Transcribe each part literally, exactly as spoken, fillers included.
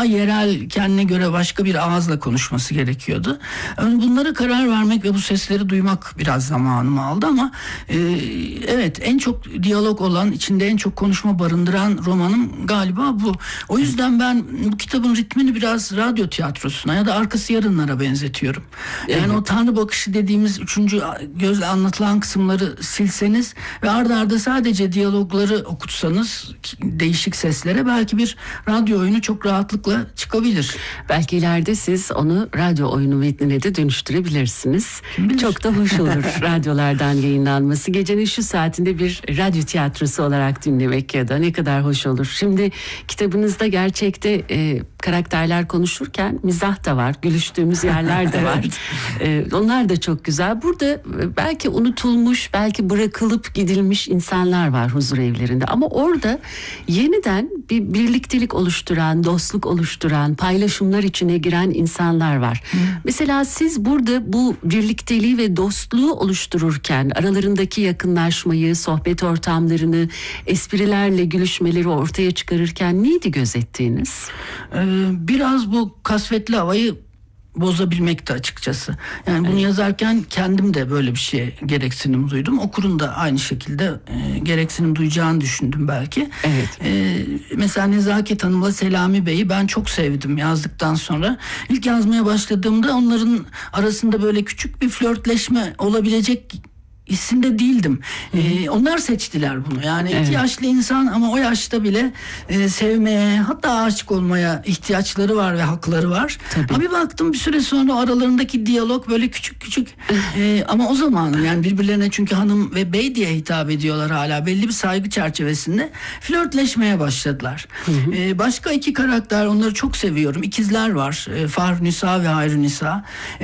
daha yerel, kendine göre başka bir ağızla konuşması gerekiyordu. Yani bunlara karar vermek ve bu sesleri duymak biraz zamanımı aldı ama e, evet, en çok diyalog olan, içinde en çok konuşma barındıran romanım galiba bu. O yüzden ben bu kitabın ritmini biraz radyo tiyatrosuna ya da Arkası Yarınlara benzetiyorum. Yani evet. O Tanrı bakışı dediğimiz üçüncü gözle anlatılan kısımları silseniz ve arda arda sadece diyalogları okutsanız değişik seslere, belki bir radyo oyunu çok rahatlıkla çıkabilir. Belki ileride siz onu radyo oyunu metnine de dönüştürebilirsiniz. Çok da hoş olur radyolardan yayınlanması. Gecenin şu saatinde bir radyo tiyatrosu olarak dinlemek ya da ne kadar hoş olur. Şimdi kitabınızda gerçekte e, karakterler konuşurken mizah da var, gülüştüğümüz yerler de var. e, onlar da çok güzel. Burada e, belki unutulmuş, belki bırakılıp gidilmiş insanlar var huzur evlerinde. Ama orada yeniden bir birliktelik oluşturan, dostluk oluşturan, paylaşımlar içine giren insanlar var. Hmm. Mesela siz burada bu birlikteliği ve dostluğu oluştururken, aralarındaki yakınlaşmayı, sohbet ortamlarını, esprilerle gülüşmeleri ortaya çıkarırken neydi gözettiğiniz? Ee, biraz bu kasvetli havayı bozabilmekti açıkçası. Yani bunu evet. yazarken kendim de böyle bir şeye gereksinim duydum. Okurun da aynı şekilde e, gereksinim duyacağını düşündüm belki. Evet. E, mesela Nezaket Hanım'la Selami Bey'i ben çok sevdim yazdıktan sonra. İlk yazmaya başladığımda onların arasında böyle küçük bir flörtleşme olabilecek hissinde değildim. Ee, onlar seçtiler bunu. Yani evet. iki yaşlı insan ama o yaşta bile e, sevmeye, hatta aşık olmaya ihtiyaçları var ve hakları var. Tabii. Ama bir baktım bir süre sonra aralarındaki diyalog böyle küçük küçük e, ama o zamanın, yani birbirlerine çünkü hanım ve bey diye hitap ediyorlar hala, belli bir saygı çerçevesinde flörtleşmeye başladılar. Hı hı. E, başka iki karakter, onları çok seviyorum. İkizler var. E, Fahr Nisa ve Hayru Nisa. E,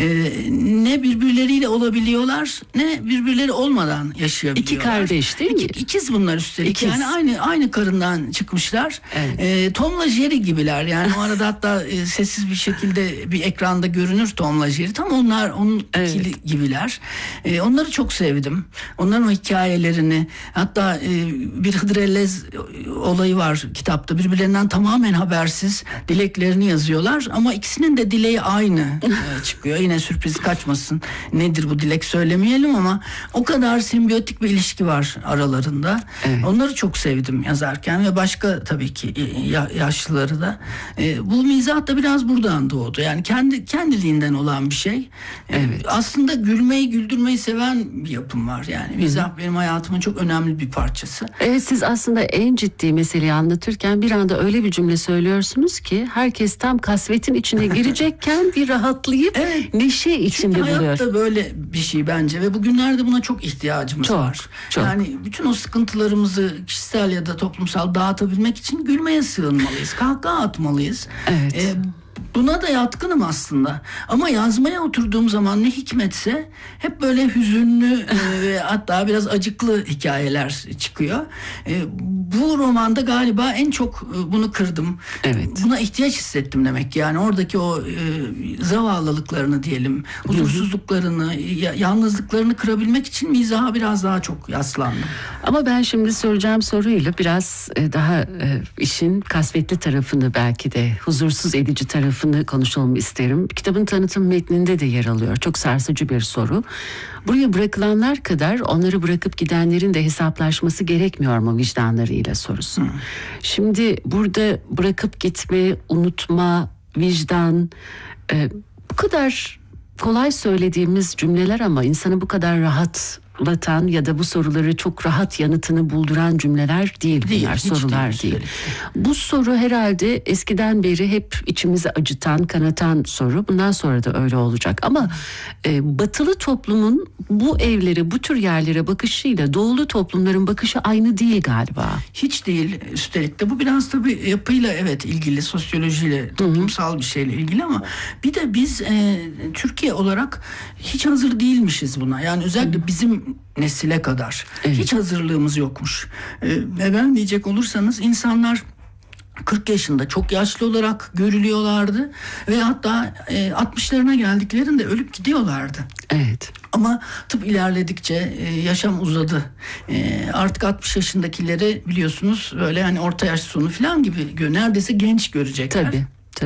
ne birbirleriyle olabiliyorlar, ne birbirleri olmadan yaşayabiliyorlar. İki kardeş değil mi? İki, ikiz bunlar üstelik. İkiz. Yani aynı aynı karından çıkmışlar. Evet. E, Tom'la Jerry gibiler. Yani o arada hatta e, sessiz bir şekilde bir ekranda görünür Tom'la Jerry. Tam onlar onun evet. ikili gibiler. E, onları çok sevdim. Onların o hikayelerini, hatta e, bir Hıdrellez olayı var kitapta. Birbirlerinden tamamen habersiz dileklerini yazıyorlar ama ikisinin de dileği aynı e, çıkıyor. Yine sürpriz kaçmasın. Nedir bu dilek söylemeyelim ama o kadar simbiyotik bir ilişki var aralarında. Evet. Onları çok sevdim yazarken ve başka tabii ki yaşlıları da. E, bu mizah da biraz buradan doğdu. Yani kendi kendiliğinden olan bir şey. Evet. E, aslında gülmeyi, güldürmeyi seven bir yapım var. Yani mizah Hı. benim hayatımın çok önemli bir parçası. Evet, siz aslında en ciddi meseleyi anlatırken bir anda öyle bir cümle söylüyorsunuz ki herkes tam kasvetin içine girecekken bir rahatlayıp evet. neşe içinde Çünkü buluyor. Hayat da böyle bir şey bence ve bugünlerde buna çok ihtiyacımız çok, var. Çok. Yani bütün o sıkıntılarımızı kişisel ya da toplumsal dağıtabilmek için gülmeye sığınmalıyız. Kahkaha atmalıyız. Evet. Ee, Buna da yatkınım aslında. Ama yazmaya oturduğum zaman ne hikmetse hep böyle hüzünlü ve hatta biraz acıklı hikayeler çıkıyor. E, bu romanda galiba en çok bunu kırdım. Evet. Buna ihtiyaç hissettim demek ki. Yani oradaki o e, zavallılıklarını diyelim, huzursuzluklarını, ya, yalnızlıklarını kırabilmek için mizaha biraz daha çok yaslandım. Ama ben şimdi soracağım soruyla biraz e, daha e, işin kasvetli tarafını, belki de huzursuz edici tarafını konuşalım isterim. Kitabın tanıtım metninde de yer alıyor. Çok sarsıcı bir soru. Buraya bırakılanlar kadar onları bırakıp gidenlerin de hesaplaşması gerekmiyor mu vicdanlarıyla sorusu. Hmm. Şimdi burada bırakıp gitme, unutma, vicdan, e, bu kadar kolay söylediğimiz cümleler ama insanı bu kadar rahat latan ya da bu soruları çok rahat yanıtını bulduran cümleler değil, değil bunlar, sorular değil. değil. Bu soru herhalde eskiden beri hep içimizi acıtan, kanatan soru. Bundan sonra da öyle olacak. Ama e, batılı toplumun bu evlere, bu tür yerlere bakışıyla doğulu toplumların bakışı aynı değil galiba. Hiç değil. Üstelik de bu biraz tabii yapıyla evet ilgili, sosyolojiyle, toplumsal Hı-hı. bir şeyle ilgili ama bir de biz e, Türkiye olarak hiç hazır değilmişiz buna. Yani özellikle Hı-hı. bizim nesile kadar evet. hiç hazırlığımız yokmuş. Ee, neden diyecek olursanız, insanlar kırk yaşında çok yaşlı olarak görülüyorlardı ve hatta e, altmışlarına geldiklerinde ölüp gidiyorlardı. Evet. Ama tıp ilerledikçe e, yaşam uzadı. E, artık altmış yaşındakileri biliyorsunuz böyle hani orta yaş sonu falan gibi neredeyse genç görecekler. Tabii.